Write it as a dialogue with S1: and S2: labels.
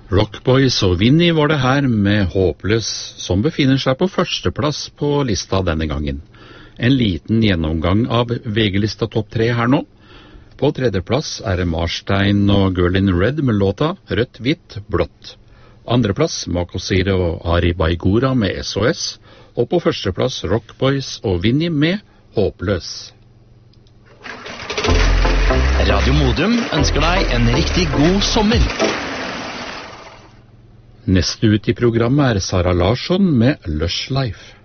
S1: Rockboys og Vinnie var det her med Håpløs, som befinner seg på førsteplass på lista denne gangen. En liten gjennomgang av VG-lista topp 3 her nå. På tredjeplass er det Marstein og Girl in Red med låta Rødt, Hvitt, Blått. Andreplass Makosire og Ari Baigora med SOS, og på førsteplass Rockboys og Vinnie med Håpløs.
S2: Radio Modum ønsker deg en riktig god sommer.
S1: Neste ut i programmet er Sara Larsson med Lush Life.